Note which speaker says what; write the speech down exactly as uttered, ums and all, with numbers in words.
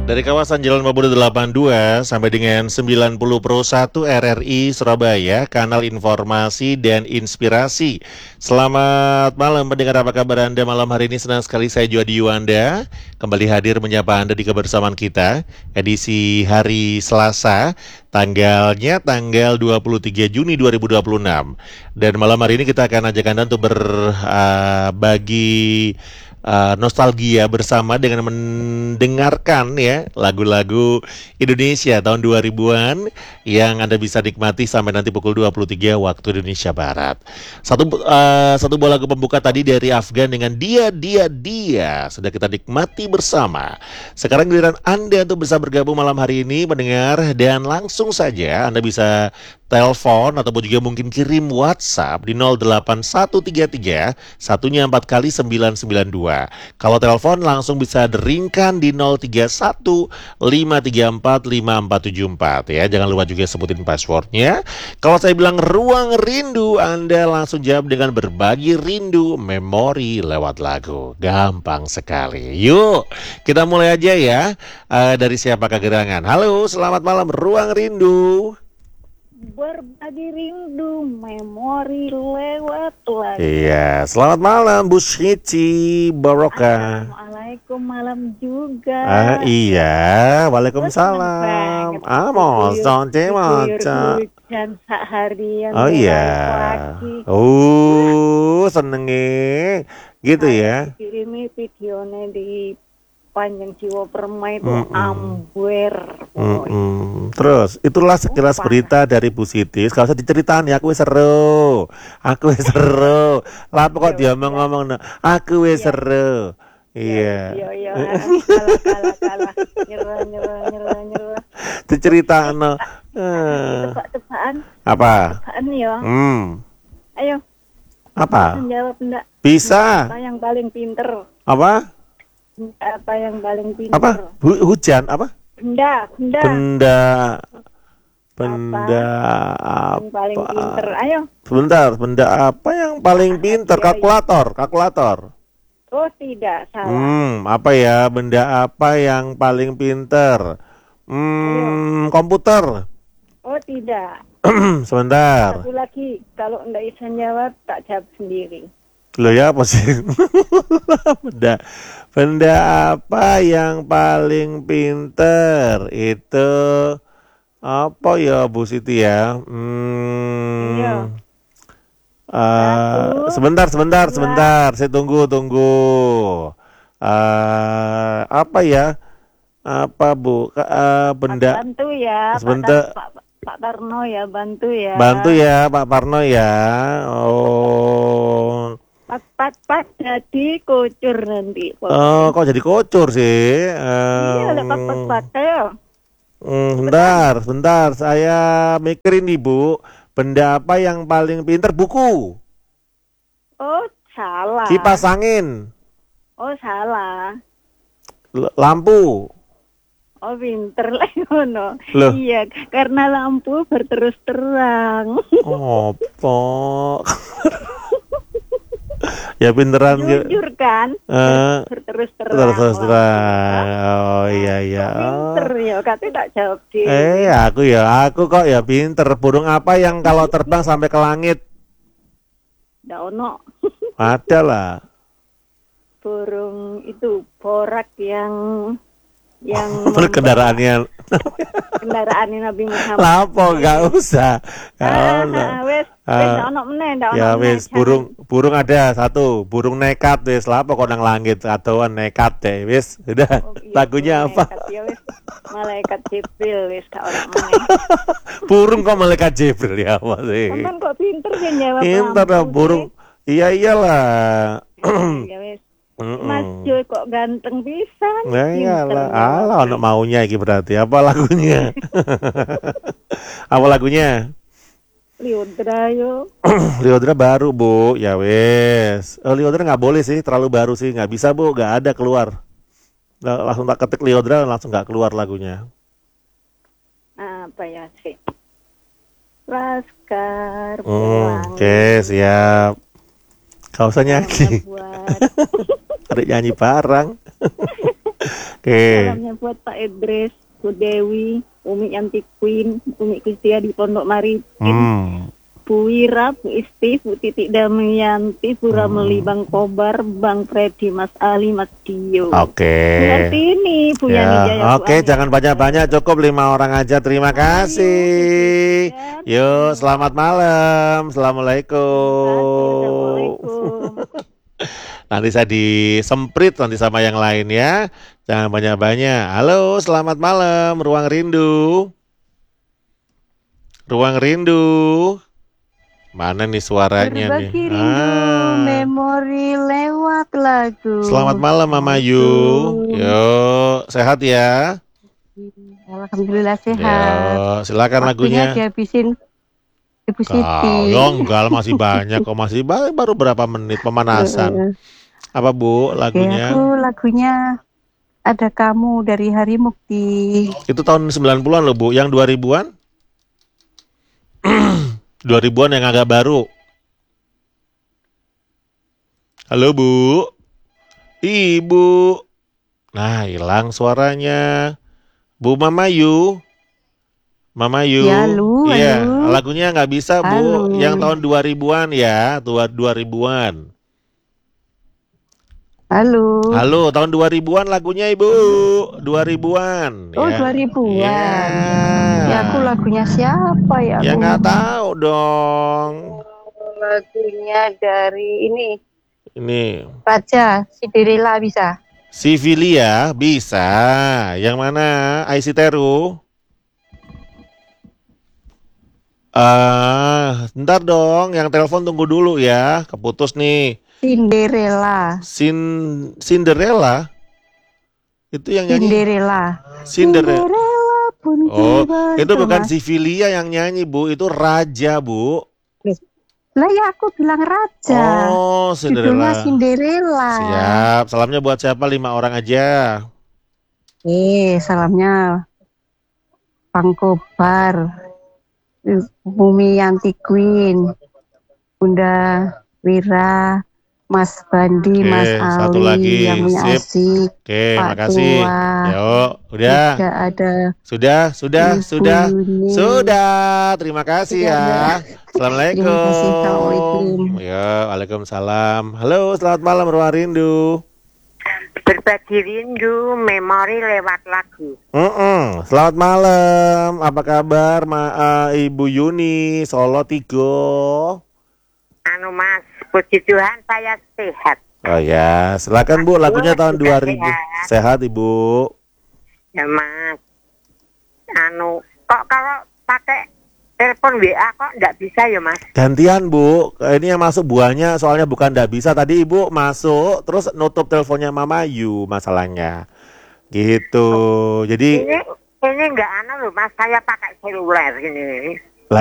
Speaker 1: Dari kawasan Jalan Mabudu delapan puluh dua sampai dengan sembilan puluh Pro satu R R I Surabaya, kanal informasi dan inspirasi. Selamat malam pendengar, apa kabar Anda malam hari ini? Senang sekali saya Juadi Yuanda kembali hadir menyapa Anda di kebersamaan kita edisi hari Selasa, tanggalnya tanggal dua puluh tiga Juni dua ribu dua puluh enam. Dan malam hari ini kita akan ajak Anda untuk berbagi Uh, nostalgia bersama dengan mendengarkan ya lagu-lagu Indonesia tahun dua ribuan yang Anda bisa nikmati sampai nanti pukul dua puluh tiga waktu Indonesia Barat. Satu uh, satu buah lagu pembuka tadi dari Afgan dengan Dia Dia Dia sudah kita nikmati bersama. Sekarang giliran Anda untuk bisa bergabung malam hari ini mendengar, dan langsung saja Anda bisa telepon ataupun juga mungkin kirim WhatsApp di nol delapan satu tiga tiga satunya empat kali sembilan sembilan dua. Kalau telepon langsung bisa deringkan di nol tiga satu lima tiga empat lima empat tujuh empat ya. Jangan lupa juga sebutin passwordnya. Kalau saya bilang ruang rindu, Anda langsung jawab dengan berbagi rindu memori lewat lagu. Gampang sekali. Yuk kita mulai aja ya. uh, Dari siapakah gerangan? Halo, selamat malam ruang rindu.
Speaker 2: Berbagi rindu memori lewat lagu.
Speaker 1: Iya, selamat malam Bu Siti Baroka.
Speaker 2: Assalamualaikum, malam juga.
Speaker 1: Ah iya, waalaikumsalam. Amos, sonte maca.
Speaker 2: Hujan seharian.
Speaker 1: Oh iya. Oh, senenge gitu ya.
Speaker 2: Kirimi videonya di Panjang Jiwa Permai itu
Speaker 1: Mm-mm.
Speaker 2: amber.
Speaker 1: Mm-mm. Terus itulah sekilas berita dari Bu Siti. Kalau usah diceritain ya, aku wis seru. Aku wis seru. Lah kok dia ngomong no, aku wis seru. Iya.
Speaker 2: Iya iya. Kalah kalah kalah. Nyerah nyerah nyerah nyerah.
Speaker 1: Diceritain.
Speaker 2: Tebak-tebakan.
Speaker 1: Apa?
Speaker 2: Tebakan ya.
Speaker 1: Hmm.
Speaker 2: Ayo.
Speaker 1: Apa?
Speaker 2: Jawab enggak?
Speaker 1: Bisa.
Speaker 2: Apa yang paling pinter?
Speaker 1: Apa?
Speaker 2: Apa yang paling pinter?
Speaker 1: Apa? Hu- hujan apa?
Speaker 2: Benda, benda.
Speaker 1: Benda. Benda apa?
Speaker 2: Yang paling pinter. Ayo.
Speaker 1: Sebentar, benda apa yang paling pinter? Kalkulator, kalkulator.
Speaker 2: Oh, tidak, salah.
Speaker 1: Hmm, apa ya? Benda apa yang paling pinter? Hmm, komputer.
Speaker 2: Oh, tidak.
Speaker 1: Sebentar.
Speaker 2: Satu lagi, kalau enggak bisa jawab, tak jawab sendiri.
Speaker 1: Loh ya, apa sih? Benda, benda apa yang paling pinter? Itu apa ya Bu Siti ya? Hmm,
Speaker 2: Iya.
Speaker 1: uh, sebentar, sebentar, sebentar. Saya tunggu, tunggu. Uh, apa ya? Apa Bu? Uh, benda.
Speaker 2: Bantu ya,
Speaker 1: Sebentar.
Speaker 2: Pak, Pak, Pak Parno ya, bantu ya.
Speaker 1: Bantu ya, Pak Parno ya. Oh.
Speaker 2: Pak, Pak, Pak, jadi kocur nanti.
Speaker 1: Oh, kok jadi kocur sih? Um,
Speaker 2: Iya, ada Pak, Pak, Pak, ayo.
Speaker 1: Hmm, bentar, bentar. Saya mikirin nih Bu. Benda apa yang paling pinter? Buku.
Speaker 2: Oh, salah.
Speaker 1: Kipas angin.
Speaker 2: Oh, salah.
Speaker 1: L- lampu.
Speaker 2: Oh, pinter lah ngono.
Speaker 1: Loh.
Speaker 2: Iya, karena lampu berterus terang.
Speaker 1: Opo. Ya pinteran gitu.
Speaker 2: Jujur kan?
Speaker 1: Eh,
Speaker 2: berterus terang.
Speaker 1: Terus terang. Oh iya iya.
Speaker 2: Pinter ya, katanya tak jawab sih.
Speaker 1: Eh, aku ya, aku kok ya pinter. Burung apa yang kalau terbang sampai ke langit?
Speaker 2: Nggak ono.
Speaker 1: Ada lah.
Speaker 2: Burung itu borak yang yang
Speaker 1: Kendaraannya.
Speaker 2: kendaraannya Nabi Muhammad.
Speaker 1: Lapo gak usah.
Speaker 2: Ah,
Speaker 1: Gak usah.
Speaker 2: wes,
Speaker 1: Ah.
Speaker 2: wes nggak ono meneh, nggak ono
Speaker 1: Ya
Speaker 2: meneh,
Speaker 1: wis,
Speaker 2: jangan.
Speaker 1: burung burung ada satu, burung nekat wis, lapo kok nang langit atauan nekat deh, wis. Udah.
Speaker 2: Oh, iya,
Speaker 1: Lagunya
Speaker 2: burung
Speaker 1: apa?
Speaker 2: nekat, ya wes. Malaikat Jibril wes gak ono meneh.
Speaker 1: Burung kok malaikat Jibril ya apa sih?
Speaker 2: Sampean kok pinter sih jawab.
Speaker 1: Pinter
Speaker 2: lampu
Speaker 1: lah
Speaker 2: sih.
Speaker 1: burung. Iya iyalah.
Speaker 2: Ya wes.
Speaker 1: Mm-mm.
Speaker 2: Mas Jo kok ganteng pisan.
Speaker 1: Nah
Speaker 2: Pinter
Speaker 1: iyalah,
Speaker 2: jawab.
Speaker 1: alah ono maunya iki berarti. Apa lagunya? Apa lagunya?
Speaker 2: Liodra yo.
Speaker 1: Liodra baru Bu, ya wes. Oh, Liodra nggak boleh sih, terlalu baru sih, nggak bisa Bu, nggak ada keluar. Lah, langsung tak ketik Liodra langsung nggak keluar lagunya.
Speaker 2: Apa ya sih? Laskar
Speaker 1: Hmm,
Speaker 2: Pelangi.
Speaker 1: Oke siap. Kau usah nyanyi.
Speaker 2: Buat
Speaker 1: Adik nyanyi bareng. Oke.
Speaker 2: Salamnya buat Pak Idris, Bu Dewi, Umi Yanti Queen, Umi Kustia di Pondok Maritim,
Speaker 1: Hmm.
Speaker 2: Bu Wira, Bu Isti, Bu Titik Damayanti, Bu Ramli,
Speaker 1: Hmm.
Speaker 2: Bang Kobar, Bang Freddy, Mas Ali, Mas Dio.
Speaker 1: Oke.
Speaker 2: Bu Hartini, Bu Yani
Speaker 1: Ya,
Speaker 2: Jaya, Bu
Speaker 1: oke,
Speaker 2: Ani.
Speaker 1: jangan banyak-banyak, cukup lima orang aja. Terima kasih. Yuk, selamat malam. Assalamualaikum.
Speaker 2: Assalamualaikum.
Speaker 1: Nanti saya disemprit nanti sama yang lain ya. Jangan banyak-banyak. Halo, selamat malam. Ruang Rindu. Ruang Rindu. Mana nih suaranya nih?
Speaker 3: Berbagi rindu,
Speaker 1: Ah.
Speaker 3: memori lewat lagu.
Speaker 1: Selamat malam Mama Yu. Yuk, sehat ya.
Speaker 3: Alhamdulillah sehat.
Speaker 1: Yuk, silakan
Speaker 3: Waktunya
Speaker 1: lagunya.
Speaker 3: dihabisin Ibu
Speaker 1: Kau,
Speaker 3: Siti.
Speaker 1: ya enggak, masih banyak kok, masih ba- baru berapa menit pemanasan. Apa Bu
Speaker 3: Oke,
Speaker 1: lagunya?
Speaker 3: aku lagunya Ada Kamu dari Hari Mukti.
Speaker 1: Itu tahun sembilan puluhan loh Bu, yang dua ribuan? dua ribuan yang agak baru. Halo Bu. Ibu. Nah, hilang suaranya. Bu Mama Yu. Mama Yu.
Speaker 3: Ya, Lu,
Speaker 1: Iya,
Speaker 3: halo.
Speaker 1: lagunya nggak bisa Bu.
Speaker 3: Halo.
Speaker 1: Yang tahun dua ribuan ya, tua dua ribuan.
Speaker 3: Halo.
Speaker 1: Halo, tahun dua ribuan lagunya Ibu. dua ribuan.
Speaker 3: Oh,
Speaker 1: ya.
Speaker 3: dua ribuan.
Speaker 1: Ya.
Speaker 3: Ya, aku lagunya siapa ya?
Speaker 1: Ya
Speaker 3: Aku
Speaker 1: nggak tahu dong.
Speaker 3: lagunya dari ini
Speaker 1: Ini
Speaker 3: Raja Cinderella bisa.
Speaker 1: Sivilia bisa. Yang mana? Aisy Teru. Ah, ntar dong, yang telepon tunggu dulu ya. Keputus nih.
Speaker 3: Cinderella.
Speaker 1: Sin Cinderella. Itu yang nyanyi.
Speaker 3: Cinderella.
Speaker 1: Cinderella.
Speaker 3: Cinderella pun
Speaker 1: Oh,
Speaker 3: tiba.
Speaker 1: itu bukan
Speaker 3: Mas.
Speaker 1: Sivilia yang nyanyi, Bu. Itu Raja, Bu.
Speaker 3: Lah ya aku bilang Raja.
Speaker 1: Oh,
Speaker 3: Judulnya
Speaker 1: Cinderella.
Speaker 3: Cinderella.
Speaker 1: Siap. Salamnya buat siapa? Lima orang aja.
Speaker 3: Eh, salamnya Bang Kobar, Bumi Yanti Queen, Bunda Wira, Mas Bandi,
Speaker 1: Oke,
Speaker 3: Mas
Speaker 1: satu
Speaker 3: Ali
Speaker 1: lagi.
Speaker 3: yang punya
Speaker 1: Sip.
Speaker 3: asik,
Speaker 1: Oke,
Speaker 3: Pak
Speaker 1: makasih.
Speaker 3: Tua.
Speaker 1: Yuk, udah.
Speaker 3: Juga ada
Speaker 1: Sudah, sudah,
Speaker 3: Ibu
Speaker 1: sudah.
Speaker 3: Yuni.
Speaker 1: Sudah. Terima kasih
Speaker 3: Sudah,
Speaker 1: ya. Assalamualaikum.
Speaker 3: Terima kasih. Assalamualaikum.
Speaker 1: Ya, waalaikumsalam. Halo, selamat malam Ruang Rindu.
Speaker 2: Berbagi rindu, memori lewat lagu.
Speaker 1: Mm-mm. Selamat malam. Apa kabar Ma eh, Ibu Yuni Solo Tigo?
Speaker 2: Anu Mas, puji Tuhan saya sehat.
Speaker 1: Oh ya, silakan Bu, lagunya tahun dua ribu. Sehat Ibu.
Speaker 2: Ya Mas. Anu, kok kalau pakai telepon W A kok nggak bisa ya Mas?
Speaker 1: Gantian Bu, ini yang masuk buahnya soalnya bukan ndak bisa. Tadi Ibu masuk, terus nutup teleponnya Mama Yu masalahnya. Gitu. Jadi
Speaker 2: Ini ini nggak anu loh Mas, saya pakai seluler ini.